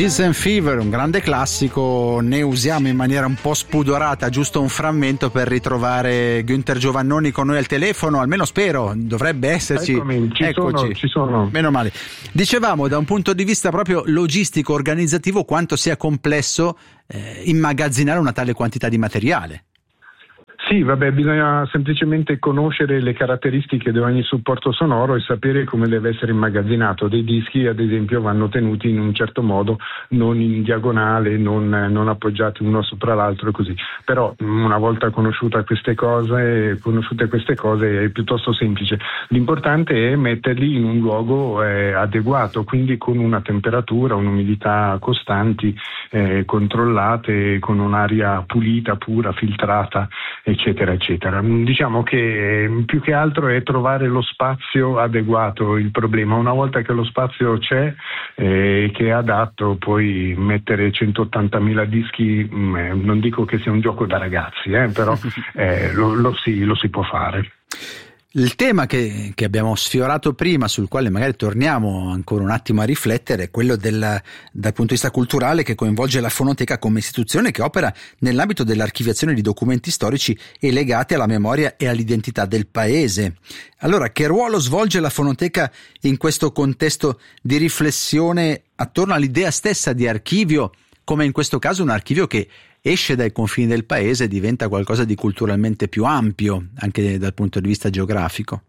Cheese and Fever, un grande classico, ne usiamo in maniera un po' spudorata giusto un frammento per ritrovare Günther Giovannoni con noi al telefono, almeno spero, dovrebbe esserci. Eccoci, ci sono. Meno male. Dicevamo da un punto di vista proprio logistico, organizzativo, quanto sia complesso immagazzinare una tale quantità di materiale. Sì, bisogna semplicemente conoscere le caratteristiche di ogni supporto sonoro e sapere come deve essere immagazzinato. Dei dischi, ad esempio, vanno tenuti in un certo modo, non in diagonale, non appoggiati uno sopra l'altro e così. Però una volta conosciute queste cose è piuttosto semplice. L'importante è metterli in un luogo adeguato, quindi con una temperatura, un'umidità costanti, controllate, con un'aria pulita, pura, filtrata, eccetera eccetera. Diciamo che più che altro è trovare lo spazio adeguato il problema. Una volta che lo spazio c'è che è adatto, puoi mettere 180.000 dischi, non dico che sia un gioco da ragazzi, però lo si può fare. Il tema che abbiamo sfiorato prima, sul quale magari torniamo ancora un attimo a riflettere, è quello dal punto di vista culturale, che coinvolge la fonoteca come istituzione che opera nell'ambito dell'archiviazione di documenti storici e legati alla memoria e all'identità del paese. Allora, che ruolo svolge la fonoteca in questo contesto di riflessione attorno all'idea stessa di archivio, come in questo caso un archivio che esce dai confini del paese e diventa qualcosa di culturalmente più ampio, anche dal punto di vista geografico?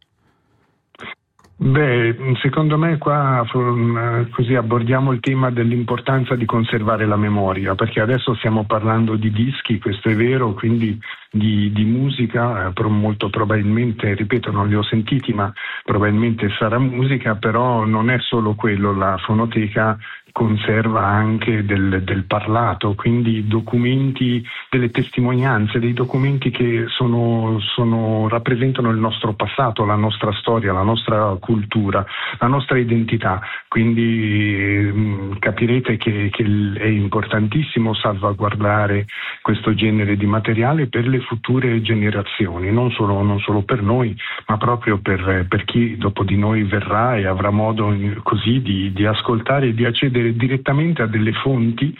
Secondo me qua così abordiamo il tema dell'importanza di conservare la memoria, perché adesso stiamo parlando di dischi, questo è vero, quindi di musica, molto probabilmente, ripeto, non li ho sentiti, ma probabilmente sarà musica, però non è solo quello, la fonoteca conserva anche del parlato, quindi documenti, delle testimonianze, dei documenti che rappresentano il nostro passato, la nostra storia, la nostra cultura, la nostra identità. Quindi capirete che è importantissimo salvaguardare questo genere di materiale per le future generazioni, non solo per noi, ma proprio per chi dopo di noi verrà e avrà modo così di ascoltare e di accedere direttamente a delle fonti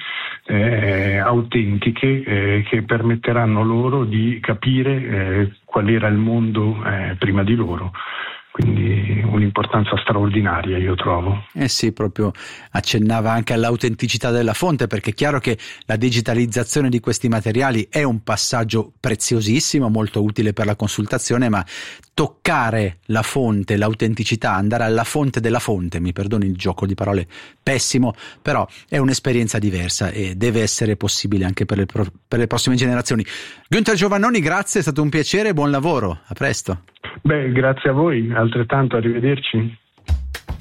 autentiche che permetteranno loro di capire qual era il mondo prima di loro. Quindi un'importanza straordinaria, io trovo. Sì, proprio accennava anche all'autenticità della fonte, perché è chiaro che la digitalizzazione di questi materiali è un passaggio preziosissimo, molto utile per la consultazione, ma toccare la fonte, l'autenticità, andare alla fonte della fonte, mi perdoni il gioco di parole pessimo, però è un'esperienza diversa e deve essere possibile anche per le prossime generazioni. Günther Giovannoni, grazie, è stato un piacere, buon lavoro, a presto. Grazie a voi, altrettanto, arrivederci.